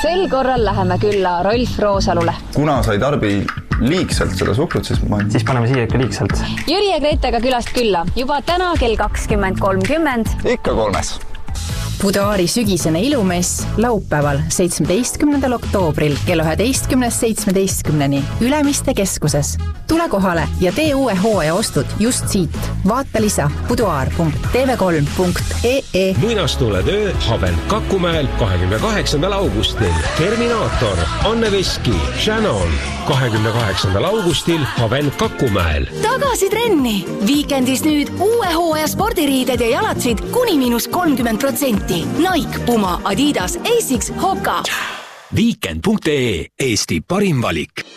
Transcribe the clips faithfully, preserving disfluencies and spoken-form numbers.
Sel korral läheme külla Rolf Roosalule. Kuna sa ei tarbi liigselt seda suhkrut, siis ma... Siis paneme siia ikka liigselt. Jüri ja Gretega külast külla. Juba täna kell kakskümmend kolmkümmend. Ikka kolmes. Budoari sügisene ilumess laupäeval seitsmeteistkümnendal oktoobril kell üheteistkümnest seitsmeteistkümneni Ülemiste keskuses. Tule kohale ja tee uue hooaja ostud just siit. Vaata lisa budoar punkt t v kolm punkt e e. Muinastule töö Haven Kakumäel kahekümne kaheksandal augustil. Terminaator, Anne Veski, Shannon. kahekümne kaheksandal augustil Haven Kakumäel. Tagasi trenni! Viikendis nüüd uue hooaja spordiriided ja jalatsid kuni miinus kolmkümmend protsenti. Nike, Puma, Adidas, Asics, Hoka. Weekend punkt e e. Eesti parim valik.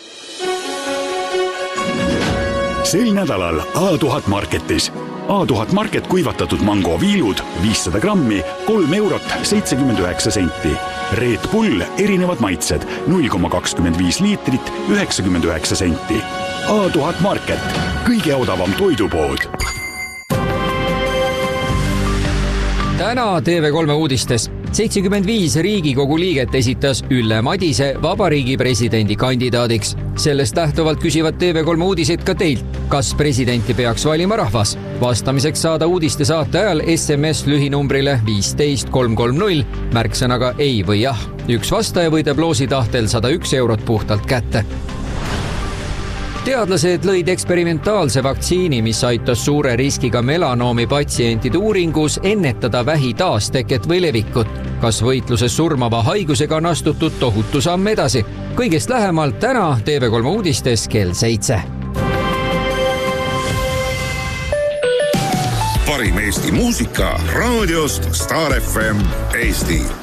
Sel nädalal A tuhat Marketis. A tuhat Market kuivatatud mangoviilud viissada grammi, kolm eurot seitsekümmend üheksa senti. Red Bull erinevad maitsed, null koma kakskümmend viis liitrit, üheksakümmend üheksa senti. A tuhat Market, kõige odavam toidupood. Täna T V kolme uudistes. seitsekümmend viis Riigikogu liiget esitas Ülle Madise vabariigi presidendi kandidaadiks. Sellest lähtuvalt küsivad T V kolme uudised ka teilt. Kas presidenti peaks valima rahvas? Vastamiseks saada uudiste saate ajal S M S lühinumbrile viisteist kolm kolm null märksõnaga ei või jah. Üks vastaja võidab loosi tahtel sada üks eurot puhtalt kätte. Teadlased lõid eksperimentaalse vaktsiini, mis aitas suure riskiga melanoomi patsientide uuringus ennetada vähi taasteket või levikut. Kas võitluses surmava haigusega on astutud tohutu samm edasi? Kõigest lähemalt täna T V kolme uudistes kell seitse. Parim Eesti muusika raadiost Star F M Eesti.